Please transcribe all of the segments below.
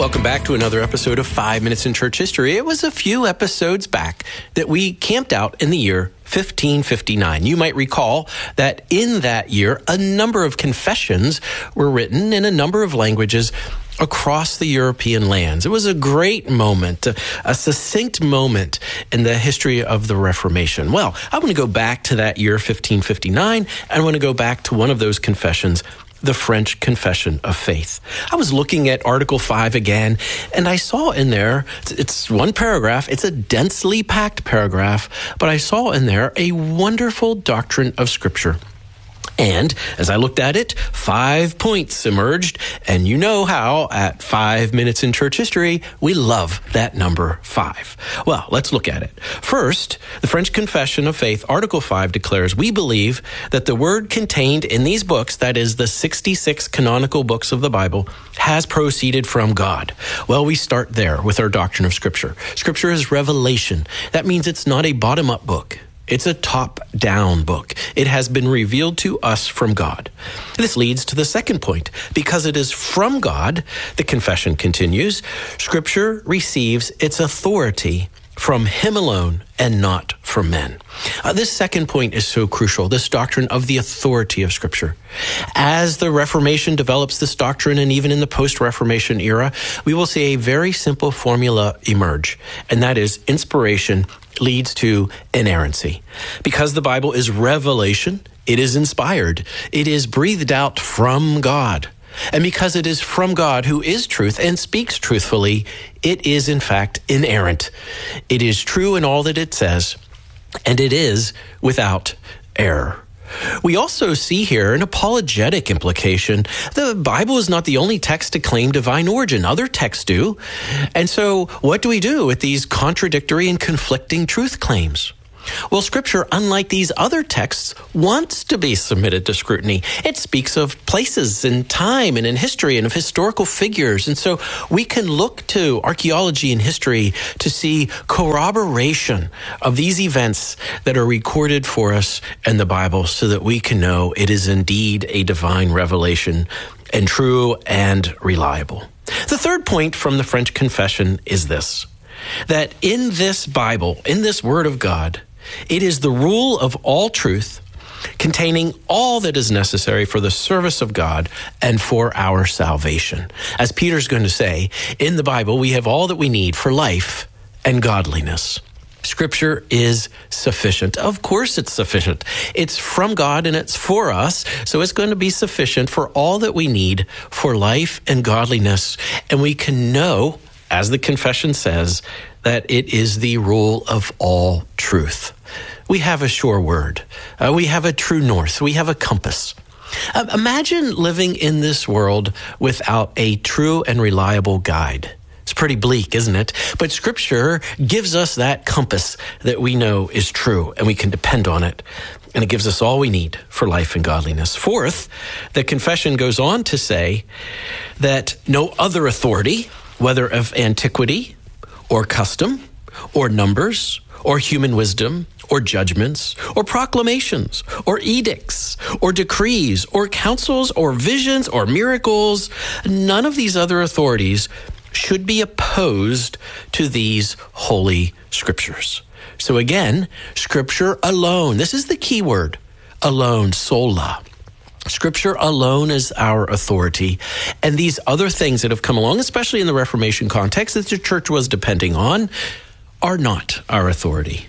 welcome back to another episode of 5 Minutes in Church History. It was a few episodes back that we camped out in the year 1559. You might recall that in that year, a number of confessions were written in a number of languages across the European lands. It was a great moment, a succinct moment in the history of the Reformation. Well, I want to go back to that year 1559. I want to go back to one of those confessions, the French Confession of Faith. I was looking at Article 5 again, and I saw in there, it's one paragraph, it's a densely packed paragraph, but I saw in there a wonderful doctrine of Scripture. And as I looked at it, 5 points emerged. And you know how at 5 Minutes in Church History, we love that number 5. Well, let's look at it. First, the French Confession of Faith, Article 5 declares, we believe that the word contained in these books, that is the 66 canonical books of the Bible, has proceeded from God. Well, we start there with our doctrine of Scripture. Scripture is revelation. That means it's not a bottom-up book. It's a top-down book. It has been revealed to us from God. This leads to the second point. Because it is from God, the confession continues, Scripture receives its authority from Him alone and not from men. This second point is so crucial, this doctrine of the authority of Scripture. As the Reformation develops this doctrine, and even in the post-Reformation era, we will see a very simple formula emerge, and that is inspiration leads to inerrancy. Because the Bible is revelation, it is inspired. It is breathed out from God. And because it is from God, who is truth and speaks truthfully, it is in fact inerrant. It is true in all that it says, and it is without error. We also see here an apologetic implication. The Bible is not the only text to claim divine origin. Other texts do. And so what do we do with these contradictory and conflicting truth claims? Well, Scripture, unlike these other texts, wants to be submitted to scrutiny. It speaks of places in time and in history and of historical figures. And so we can look to archaeology and history to see corroboration of these events that are recorded for us in the Bible so that we can know it is indeed a divine revelation and true and reliable. The third point from the French Confession is this, that in this Bible, in this Word of God, it is the rule of all truth, containing all that is necessary for the service of God and for our salvation. As Peter's going to say, in the Bible, we have all that we need for life and godliness. Scripture is sufficient. Of course it's sufficient. It's from God and it's for us, so it's going to be sufficient for all that we need for life and godliness. And we can know, as the confession says, that it is the rule of all truth. We have a sure word. We have a true north. We have a compass. Imagine living in this world without a true and reliable guide. It's pretty bleak, isn't it? But Scripture gives us that compass that we know is true, and we can depend on it. And it gives us all we need for life and godliness. Fourth, the confession goes on to say that no other authority, whether of antiquity or custom or numbers or human wisdom or judgments or proclamations or edicts or decrees or counsels or visions or miracles, none of these other authorities should be opposed to these holy Scriptures. So again, Scripture alone, this is the key word, alone, sola. Scripture alone is our authority, and these other things that have come along, especially in the Reformation context that the church was depending on, are not our authority.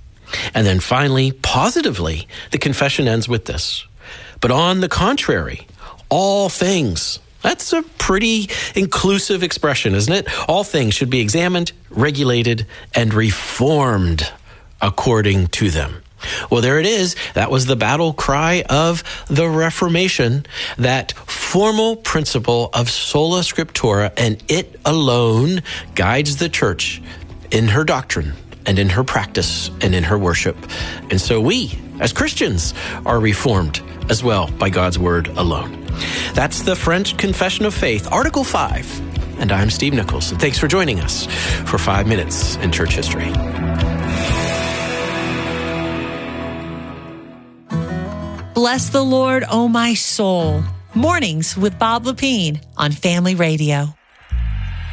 And then finally, positively, the confession ends with this. But on the contrary, all things, that's a pretty inclusive expression, isn't it? All things should be examined, regulated, and reformed according to them. Well, there it is. That was the battle cry of the Reformation, that formal principle of sola scriptura, and it alone guides the church in her doctrine and in her practice and in her worship. And so we, as Christians, are reformed as well by God's word alone. That's the French Confession of Faith, Article 5. And I'm Steve Nichols. And thanks for joining us for 5 Minutes in Church History. Bless the Lord, O my soul. Mornings with Bob Lepine on Family Radio.